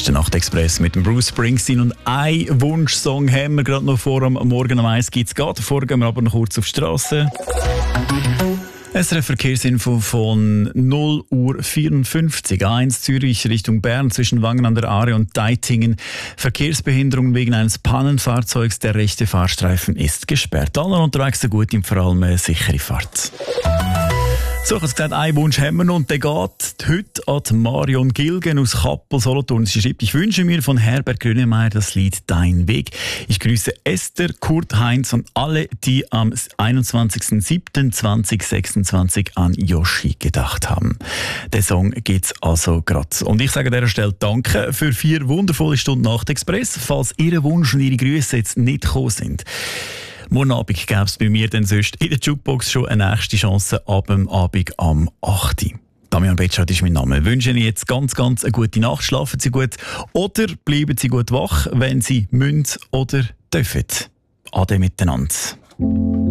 ist der Nachtexpress mit dem Bruce Springsteen und ein Wunschsong haben wir gerade noch vor am Morgen um 1 gibt's geht. Vorher gehen wir aber noch kurz auf die Straße. SRF Verkehrsinfo von 0:54 A1 Zürich Richtung Bern zwischen Wangen an der Aare und Deitingen. Verkehrsbehinderung wegen eines Pannenfahrzeugs. Der rechte Fahrstreifen ist gesperrt. Alle unterwegs so gut, vor allem eine sichere Fahrt. So, ich habe gesagt, einen Wunsch haben wir noch und der geht heute an Marion Gilgen aus Kappel-Solothurn. Sie schreibt, ich wünsche mir von Herbert Grönemeyer das Lied Dein Weg. Ich grüße Esther, Kurt, Heinz und alle, die am 21.07.2026 an Yoshi gedacht haben. Der Song geht's also gerade. Und ich sage an dieser Stelle Danke für 4 wundervolle Stunden Nacht-Express. Falls Ihr Wunsch und Ihre Grüße jetzt nicht gekommen sind, morgen Abend gäbe es bei mir dann sonst in der Jukebox schon eine nächste Chance ab dem Abend am 8. Damian Betschart ist mein Name. Ich wünsche Ihnen jetzt ganz eine gute Nacht. Schlafen Sie gut oder bleiben Sie gut wach, wenn Sie müssen oder dürfen. Ade miteinander.